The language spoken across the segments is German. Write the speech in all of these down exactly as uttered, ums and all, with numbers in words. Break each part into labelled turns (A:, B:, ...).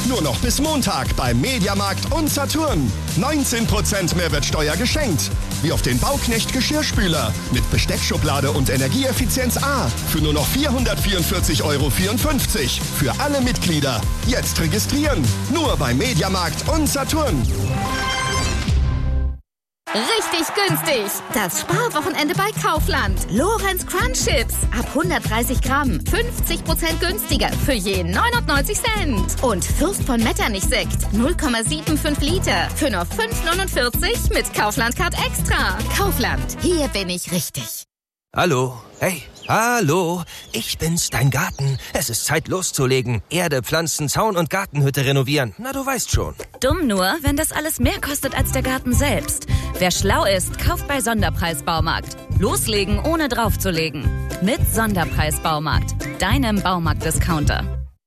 A: Nur noch bis Montag beim Mediamarkt und Saturn. neunzehn Prozent Mehrwertsteuer geschenkt. Wie auf den Bauknecht Geschirrspüler mit Besteckschublade und Energieeffizienz A für nur noch vierhundertvierundvierzig Euro vierundfünfzig. Für alle Mitglieder. Jetzt registrieren. Nur beim Mediamarkt und Saturn.
B: Richtig günstig. Das Sparwochenende bei Kaufland. Lorenz Crunch Chips. Ab hundertdreißig Gramm. fünfzig Prozent günstiger. Für je neunundneunzig Cent. Und Fürst von Metternich Sekt. null Komma fünfundsiebzig Liter. Für nur fünf neunundvierzig mit Kaufland Card Extra. Kaufland. Hier bin ich richtig.
C: Hallo. Hey. Hallo, ich bin's, dein Garten. Es ist Zeit loszulegen. Erde, Pflanzen, Zaun und Gartenhütte renovieren. Na, du weißt schon.
D: Dumm nur, wenn das alles mehr kostet als der Garten selbst. Wer schlau ist, kauft bei Sonderpreis Baumarkt. Loslegen, ohne draufzulegen. Mit Sonderpreis Baumarkt. Deinem Baumarkt-Discounter.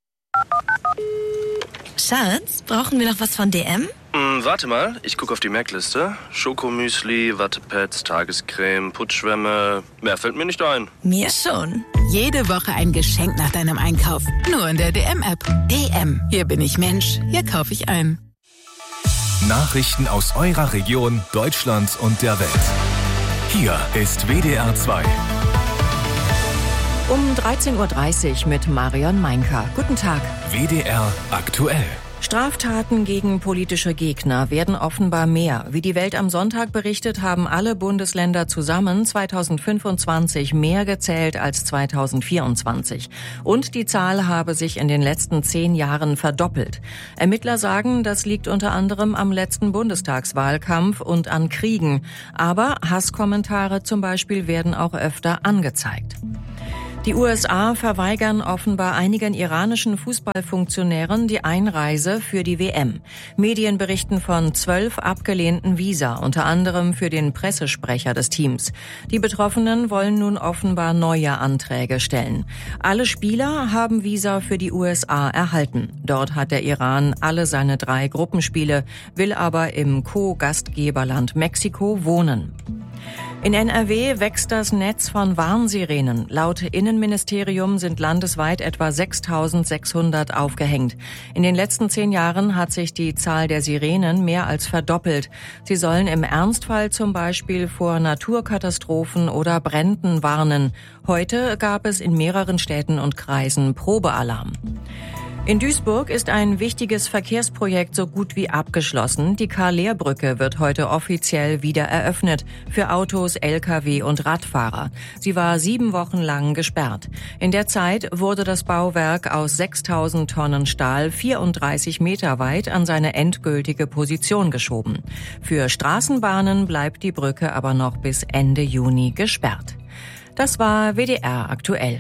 E: Schatz, brauchen wir noch was von D M?
F: Hm, warte mal, ich gucke auf die Merkliste. Schokomüsli, Wattepads, Tagescreme, Putzschwämme. Mehr fällt mir nicht ein.
E: Mir schon.
G: Jede Woche ein Geschenk nach deinem Einkauf. Nur in der D M-App. D M. Hier bin ich Mensch. Hier kaufe ich ein.
H: Nachrichten aus eurer Region, Deutschland und der Welt. Hier ist W D R zwei.
I: Um dreizehn Uhr dreißig mit Marion Meinker. Guten Tag.
H: W D R aktuell.
I: Straftaten gegen politische Gegner werden offenbar mehr. Wie die Welt am Sonntag berichtet, haben alle Bundesländer zusammen zweitausendfünfundzwanzig mehr gezählt als zweitausendvierundzwanzig. Und die Zahl habe sich in den letzten zehn Jahren verdoppelt. Ermittler sagen, das liegt unter anderem am letzten Bundestagswahlkampf und an Kriegen. Aber Hasskommentare zum Beispiel werden auch öfter angezeigt. Die U S A verweigern offenbar einigen iranischen Fußballfunktionären die Einreise für die W M. Medien berichten von zwölf abgelehnten Visa, unter anderem für den Pressesprecher des Teams. Die Betroffenen wollen nun offenbar neue Anträge stellen. Alle Spieler haben Visa für die U S A erhalten. Dort hat der Iran alle seine drei Gruppenspiele, will aber im Co-Gastgeberland Mexiko wohnen. In N R W wächst das Netz von Warnsirenen. Laut Innenministerium sind landesweit etwa sechstausendsechshundert aufgehängt. In den letzten zehn Jahren hat sich die Zahl der Sirenen mehr als verdoppelt. Sie sollen im Ernstfall zum Beispiel vor Naturkatastrophen oder Bränden warnen. Heute gab es in mehreren Städten und Kreisen Probealarm. In Duisburg ist ein wichtiges Verkehrsprojekt so gut wie abgeschlossen. Die Karl-Lehr-Brücke wird heute offiziell wieder eröffnet für Autos, L K W und Radfahrer. Sie war sieben Wochen lang gesperrt. In der Zeit wurde das Bauwerk aus sechstausend Tonnen Stahl vierunddreißig Meter weit an seine endgültige Position geschoben. Für Straßenbahnen bleibt die Brücke aber noch bis Ende Juni gesperrt. Das war W D R aktuell.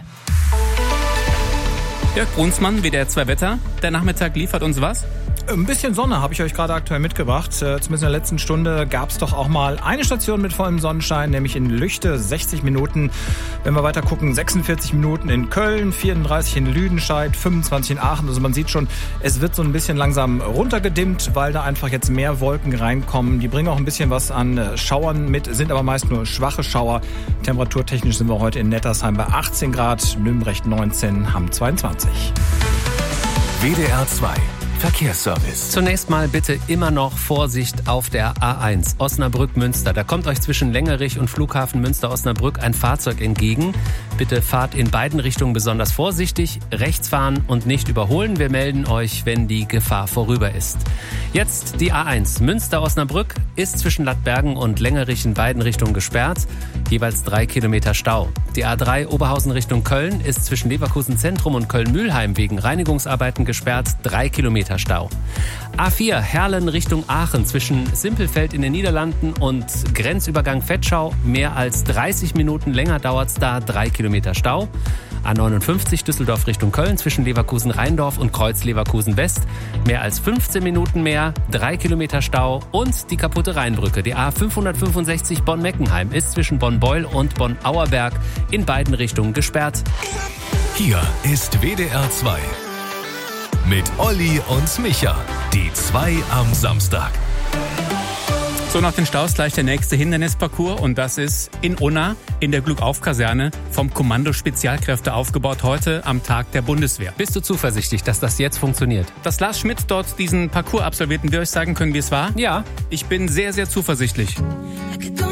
J: Jörg Brunsmann, W D R zwei Wetter. Der Nachmittag liefert uns was?
K: Ein bisschen Sonne habe ich euch gerade aktuell mitgebracht. Äh, zumindest in der letzten Stunde gab es doch auch mal eine Station mit vollem Sonnenschein, nämlich in Lüchte, sechzig Minuten. Wenn wir weiter gucken, sechsundvierzig Minuten in Köln, vierunddreißig in Lüdenscheid, fünfundzwanzig in Aachen. Also man sieht schon, es wird so ein bisschen langsam runtergedimmt, weil da einfach jetzt mehr Wolken reinkommen. Die bringen auch ein bisschen was an Schauern mit, sind aber meist nur schwache Schauer. Temperaturtechnisch sind wir heute in Nettersheim bei achtzehn Grad, Nürnberg neunzehn, Hamm zweiundzwanzig.
H: W D R zwei Verkehrsservice.
J: Zunächst mal bitte immer noch Vorsicht auf der A eins Osnabrück-Münster. Da kommt euch zwischen Längerich und Flughafen Münster-Osnabrück ein Fahrzeug entgegen. Bitte fahrt in beiden Richtungen besonders vorsichtig, rechts fahren und nicht überholen. Wir melden euch, wenn die Gefahr vorüber ist. Jetzt die A eins Münster-Osnabrück ist zwischen Lattbergen und Längerich in beiden Richtungen gesperrt. Jeweils drei Kilometer Stau. Die A drei Oberhausen Richtung Köln ist zwischen Leverkusen Zentrum und Köln-Mühlheim wegen Reinigungsarbeiten gesperrt. Drei Kilometer Stau. A vier Herlen Richtung Aachen zwischen Simpelfeld in den Niederlanden und Grenzübergang Vetschau. Mehr als dreißig Minuten länger dauert's da. Drei Kilometer Stau. A neunundfünfzig Düsseldorf Richtung Köln zwischen Leverkusen-Rheindorf und Kreuz Leverkusen-West. Mehr als fünfzehn Minuten mehr, drei Kilometer Stau und die kaputte Rheinbrücke. Die A fünfhundertfünfundsechzig Bonn-Meckenheim ist zwischen Bonn-Beul und Bonn-Auerberg in beiden Richtungen gesperrt.
H: Hier ist W D R zwei mit Olli und Micha. Die zwei am Samstag.
L: So, nach den Staus gleich der nächste Hindernisparcours und das ist in Unna in der Glückauf-Kaserne vom Kommando Spezialkräfte aufgebaut, heute am Tag der Bundeswehr.
J: Bist du zuversichtlich, dass das jetzt funktioniert?
L: Dass Lars Schmidt dort diesen Parcours absolviert und wir euch sagen können, wie es war?
J: Ja.
L: Ich bin sehr, sehr zuversichtlich.